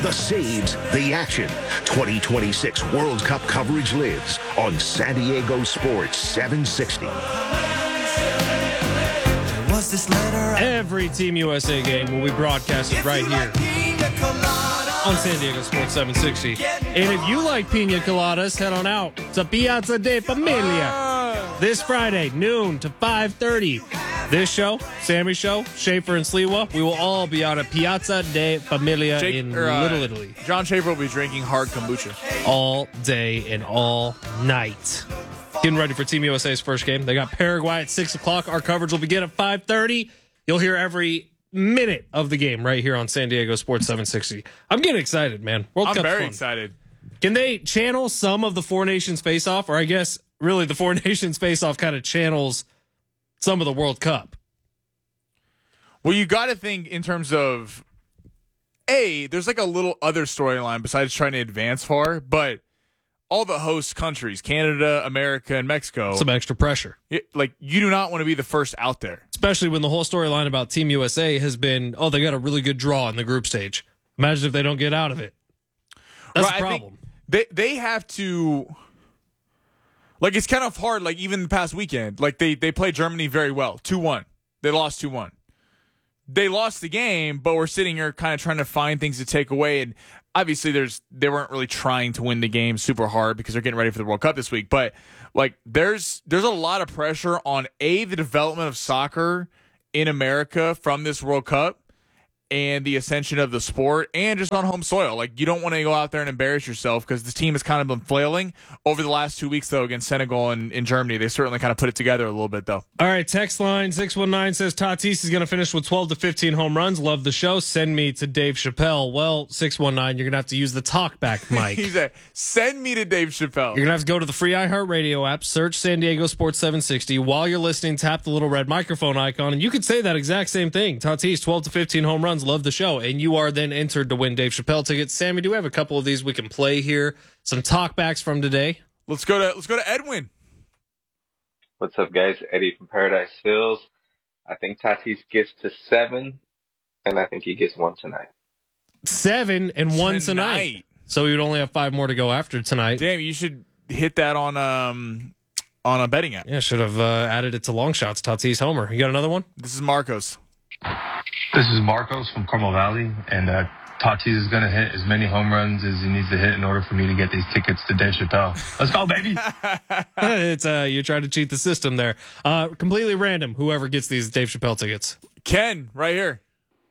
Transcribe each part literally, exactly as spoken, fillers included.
The saves, the action. twenty twenty-six World Cup coverage lives on San Diego Sports seven sixty. Every Team U S A game will be broadcasted right here on San Diego Sports seven sixty. And if you like pina coladas, head on out to Piazza de Familia this Friday, noon to five thirty. This show, Sammy's show, Schaefer and Sliwa, we will all be out at Piazza de Familia Jake, in or, uh, Little Italy. John Schaefer will be drinking hard kombucha. All day and all night. Getting ready for Team U S A's first game. They got Paraguay at six o'clock. Our coverage will begin at five thirty. You'll hear every minute of the game right here on San Diego Sports seven sixty. I'm getting excited, man. World I'm Cup's very fun. excited. Can they channel some of the Four Nations face-off? Or I guess, really, the Four Nations face-off kind of channels some of the World Cup. Well, you got to think in terms of, A, there's like a little other storyline besides trying to advance far, but all the host countries, Canada, America, and Mexico. Some extra pressure. It, like, you do not want to be the first out there. Especially when the whole storyline about Team U S A has been, oh, they got a really good draw in the group stage. Imagine if they don't get out of it. That's right, the problem. They, they have to, like, it's kind of hard, like, even the past weekend. Like, they, they played Germany very well, two one. They lost two one. They lost the game, but we're sitting here kind of trying to find things to take away. And obviously, there's they weren't really trying to win the game super hard because they're getting ready for the World Cup this week. But like, there's there's a lot of pressure on a the development of soccer in America from this World Cup and the ascension of the sport, and just on home soil. Like, you don't want to go out there and embarrass yourself because the team has kind of been flailing over the last two weeks, though, against Senegal and in Germany. They certainly kind of put it together a little bit, though. All right, text line six one nine says Tatis is going to finish with twelve to fifteen home runs. Love the show. Send me to Dave Chappelle. Well, six one nine, you're going to have to use the talkback mic. He said, send me to Dave Chappelle. You're going to have to go to the free iHeartRadio app, search San Diego Sports seven sixty. While you're listening, tap the little red microphone icon, and you could say that exact same thing. Tatis, twelve to fifteen home runs. Love the show. And you are then entered to win Dave Chappelle tickets. Sammy, do we have a couple of these we can play here? Some talkbacks from today. Let's go to let's go to Edwin. What's up, guys? Eddie from Paradise Hills. I think Tatis gets to seven, and I think he gets one tonight. Seven and one tonight. Tonight. So we would only have five more to go after tonight. Damn, you should hit that on um on a betting app. Yeah, should have uh, added it to long shots. Tatis homer. You got another one? This is Marcos. This is Marcos from Carmel Valley, and uh, Tatis is going to hit as many home runs as he needs to hit in order for me to get these tickets to Dave Chappelle. Let's go, baby. It's uh, you tried to cheat the system there. Uh, completely random, whoever gets these Dave Chappelle tickets. Ken, right here.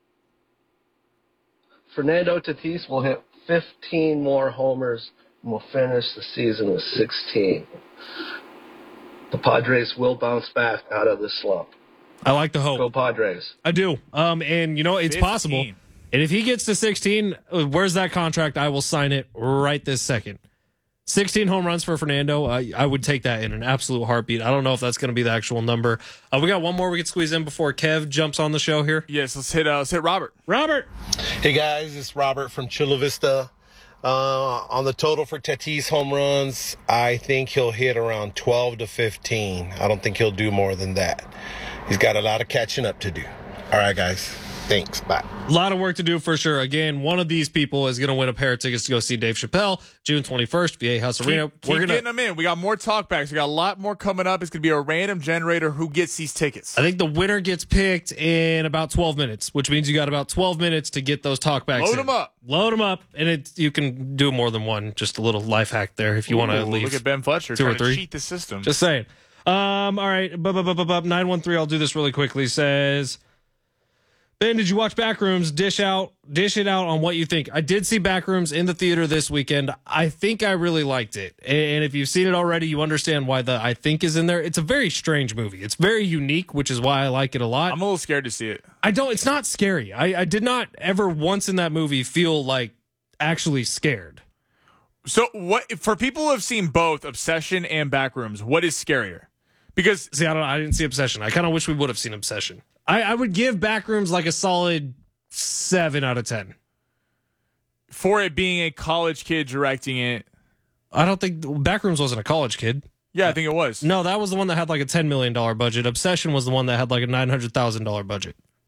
Fernando Tatis will hit fifteen more homers and will finish the season with sixteen. The Padres will bounce back out of this slump. I like the hope. Go Padres. I do. Um, and, you know, it's fifteen. possible. And if he gets to sixteen, uh, where's that contract? I will sign it right this second. sixteen home runs for Fernando. I, I would take that in an absolute heartbeat. I don't know if that's going to be the actual number. Uh, we got one more we can squeeze in before Kev jumps on the show here. Yes, let's hit uh, let's hit Robert. Robert. Hey guys, it's Robert from Chula Vista. Uh, on the total for Tatis home runs, I think he'll hit around twelve to fifteen. I don't think he'll do more than that. He's got a lot of catching up to do. All right, guys. Thanks. Bye. A lot of work to do for sure. Again, one of these people is going to win a pair of tickets to go see Dave Chappelle, June twenty-first, V A House Keep, Arena. keep We're gonna, getting them in. We got more talkbacks. We got a lot more coming up. It's going to be a random generator who gets these tickets. I think the winner gets picked in about twelve minutes, which means you got about twelve minutes to get those talkbacks. Load in. them up. Load them up, and it you can do more than one. Just a little life hack there if you want to Ooh, leave. Look at Ben Fletcher two or trying to three. cheat the system. Just saying. Um. All right. nine one three. I'll do this really quickly. Says, Ben, did you watch Backrooms? Dish out, dish it out on what you think. I did see Backrooms in the theater this weekend. I think I really liked it. And if you've seen it already, you understand why the I think is in there. It's a very strange movie. It's very unique, which is why I like it a lot. I'm a little scared to see it. I don't, it's not scary. I, I did not ever once in that movie feel like actually scared. So what for people who have seen both Obsession and Backrooms, what is scarier? Because See, I don't I didn't see Obsession. I kind of wish we would have seen Obsession. I, I would give Backrooms like a solid seven out of ten. For it being a college kid directing it. I don't think Backrooms wasn't a college kid. Yeah, I think it was. No, that was the one that had like a ten million dollars budget. Obsession was the one that had like a nine hundred thousand dollars budget.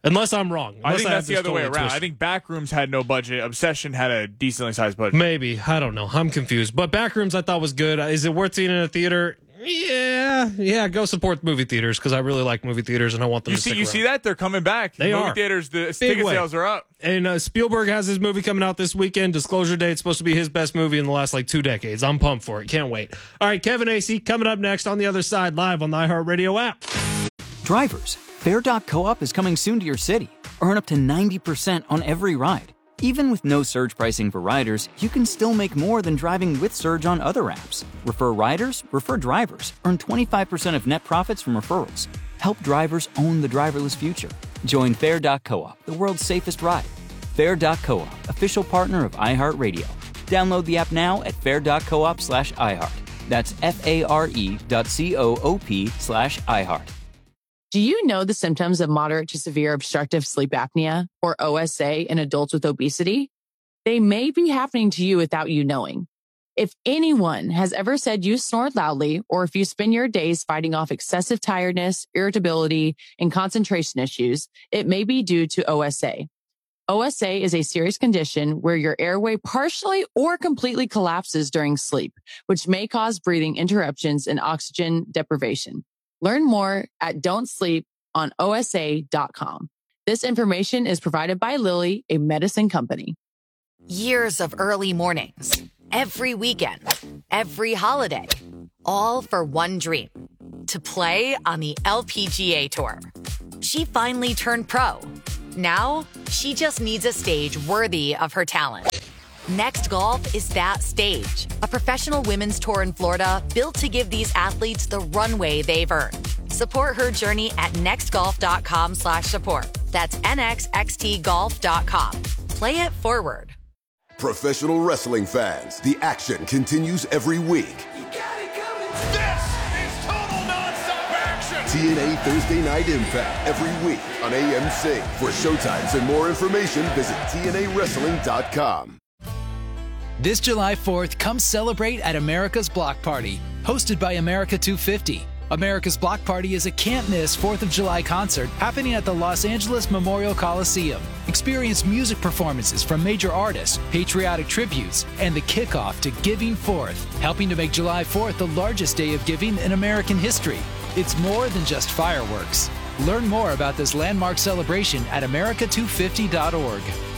Unless I'm wrong. Unless I think I that's the other way totally around. twisted. I think Backrooms had no budget. Obsession had a decently sized budget. Maybe. I don't know. I'm confused. But Backrooms I thought was good. Is it worth seeing in a theater? Yeah. Yeah, go support movie theaters because I really like movie theaters and I want them You to see, stick you around. see that? They're coming back. They movie are. theaters, the Big ticket way. sales are up. And uh, Spielberg has his movie coming out this weekend. Disclosure Date, supposed to be his best movie in the last like two decades. I'm pumped for it. Can't wait. All right, Kevin Acey coming up next on the other side live on the iHeartRadio app. Drivers, Fair dot Co-op is coming soon to your city. Earn up to ninety percent on every ride. Even with no surge pricing for riders, you can still make more than driving with Surge on other apps. Refer riders, refer drivers. Earn twenty-five percent of net profits from referrals. Help drivers own the driverless future. Join Fair dot Co-op, the world's safest ride. Fair dot Co-op, official partner of iHeartRadio. Download the app now at fair dot coop slash iHeart. That's F-A-R-E dot C-O-O-P slash iHeart. Do you know the symptoms of moderate to severe obstructive sleep apnea, or O S A, in adults with obesity? They may be happening to you without you knowing. If anyone has ever said you snore loudly, or if you spend your days fighting off excessive tiredness, irritability, and concentration issues, it may be due to O S A. O S A is a serious condition where your airway partially or completely collapses during sleep, which may cause breathing interruptions and oxygen deprivation. Learn more at don't sleep on O S A dot com. This information is provided by Lilly, a medicine company. Years of early mornings, every weekend, every holiday, all for one dream, to play on the L P G A Tour. She finally turned pro. Now, she just needs a stage worthy of her talent. Next Golf is that stage, a professional women's tour in Florida built to give these athletes the runway they've earned. Support her journey at nextgolf.com slash support. That's N X X T golf dot com. Play it forward. Professional wrestling fans, the action continues every week. This is total nonstop action. T N A Thursday Night Impact every week on A M C. For showtimes and more information, visit T N A wrestling dot com. This July fourth, come celebrate at America's Block Party, hosted by America two fifty. America's Block Party is a can't-miss fourth of July concert happening at the Los Angeles Memorial Coliseum. Experience music performances from major artists, patriotic tributes, and the kickoff to Giving Fourth, helping to make July fourth the largest day of giving in American history. It's more than just fireworks. Learn more about this landmark celebration at america two fifty dot org.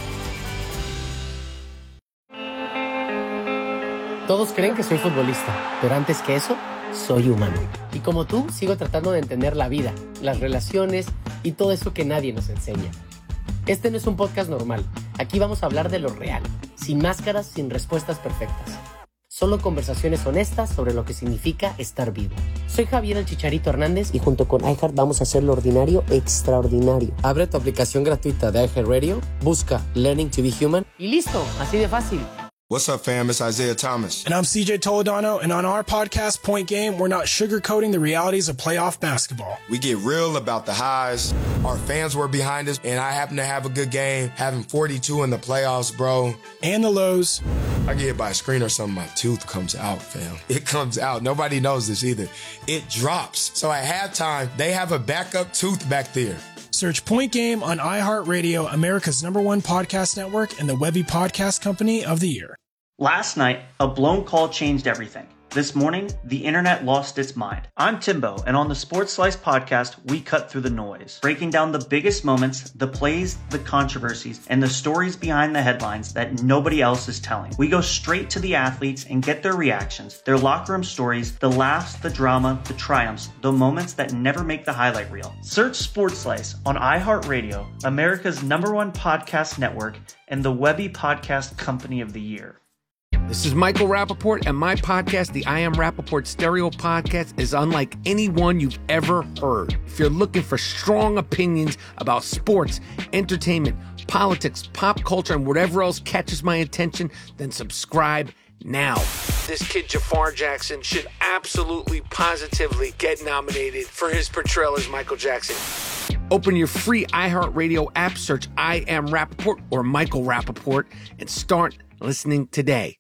Todos creen que soy futbolista, pero antes que eso, soy humano. Y como tú, sigo tratando de entender la vida, las relaciones y todo eso que nadie nos enseña. Este no es un podcast normal. Aquí vamos a hablar de lo real, sin máscaras, sin respuestas perfectas. Solo conversaciones honestas sobre lo que significa estar vivo. Soy Javier el Chicharito Hernández y junto con iHeart vamos a hacer lo ordinario extraordinario. Abre tu aplicación gratuita de iHeartRadio, busca Learning to be Human y listo, así de fácil. What's up, fam? It's Isaiah Thomas. And I'm C J Toledano, and on our podcast, Point Game, we're not sugarcoating the realities of playoff basketball. We get real about the highs. Our fans were behind us, and I happen to have a good game, having forty-two in the playoffs, bro. And the lows. I get hit by a screen or something, my tooth comes out, fam. It comes out. Nobody knows this either. It drops. So at halftime, they have a backup tooth back there. Search Point Game on iHeartRadio, America's number one podcast network, and the Webby Podcast Company of the Year. Last night, a blown call changed everything. This morning, the internet lost its mind. I'm Timbo, and on the Sports Slice podcast, we cut through the noise, breaking down the biggest moments, the plays, the controversies, and the stories behind the headlines that nobody else is telling. We go straight to the athletes and get their reactions, their locker room stories, the laughs, the drama, the triumphs, the moments that never make the highlight reel. Search Sports Slice on iHeartRadio, America's number one podcast network, and the Webby Podcast Company of the Year. This is Michael Rappaport, and my podcast, the I Am Rappaport Stereo Podcast, is unlike any one you've ever heard. If you're looking for strong opinions about sports, entertainment, politics, pop culture, and whatever else catches my attention, then subscribe now. This kid, Jafar Jackson, should absolutely, positively get nominated for his portrayal as Michael Jackson. Open your free iHeartRadio app, search I Am Rappaport or Michael Rappaport, and start listening today.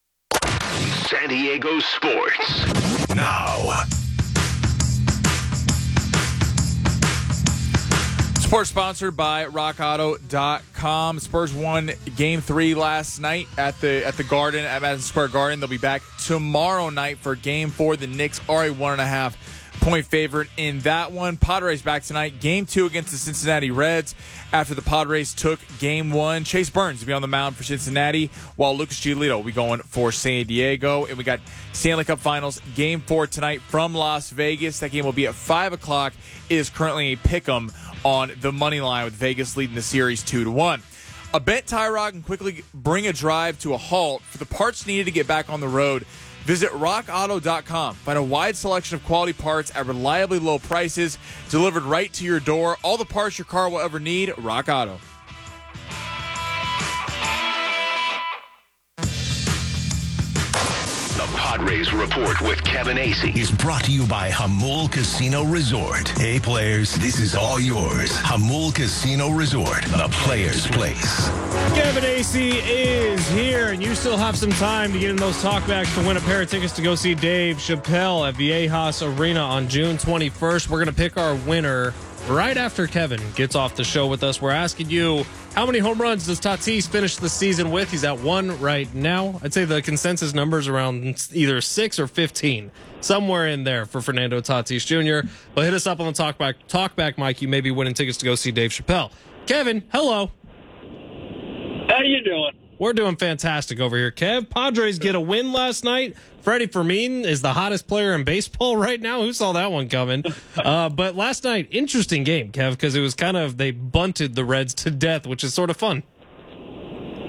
San Diego Sports. Now. It's Sports sponsored by rock auto dot com. Spurs won game three last night at the at the Garden, at Madison Square Garden. They'll be back tomorrow night for game four. The Knicks are a one and a half point favorite in that one. Padres back tonight. Game two against the Cincinnati Reds after the Padres took game one. Chase Burns will be on the mound for Cincinnati, while Lucas Giolito will be going for San Diego. And we got Stanley Cup Finals game four tonight from Las Vegas. That game will be at five o'clock. It is currently a pick'em on the money line, with Vegas leading the series two to one. A bent tie rod can quickly bring a drive to a halt. For the parts needed to get back on the road, visit rock auto dot com. Find a wide selection of quality parts at reliably low prices, delivered right to your door. All the parts your car will ever need. Rock Auto. The Padres Report with Kevin Acee is brought to you by Jamul Casino Resort. Hey, players, this is all yours. Jamul Casino Resort, the player's place. Kevin Acee is here, and you still have some time to get in those talkbacks to win a pair of tickets to go see Dave Chappelle at Viejas Arena on June twenty-first. We're going to pick our winner right after Kevin gets off the show with us. We're asking you, how many home runs does Tatis finish the season with? He's at one right now. I'd say the consensus number is around either six or fifteen, somewhere in there for Fernando Tatis Junior But hit us up on the talkback, talkback mic. You may be winning tickets to go see Dave Chappelle. Kevin, hello. How you doing? We're doing fantastic over here, Kev. Padres get a win last night. Freddie Fermin is the hottest player in baseball right now. Who saw that one coming? Uh, but last night, interesting game, Kev, because it was kind of, they bunted the Reds to death, which is sort of fun.